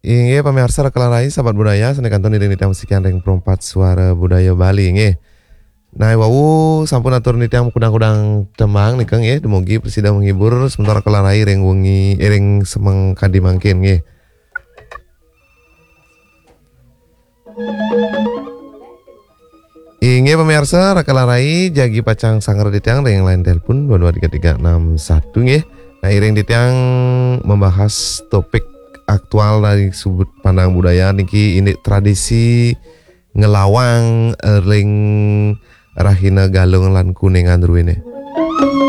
Inge pemirsa rekalarai sahabat budaya seni kanton di nitiang musikian ring perempat suara budaya Bali nge. Nah wau sampun atur nitiang kudang-kudang demang nikeng nge demogi presida menghibur sementara kelarai ring wengi ring semeng kadi mangkin nge. Inge pemirsa rekalarai jagi pacang sanger ditiang ring lain telepon 223361 nge. Nah iring ditiang membahas topik aktual dari sudut pandang budaya niki ini tradisi ngelawang ring rahina galung lan kuningan ruine.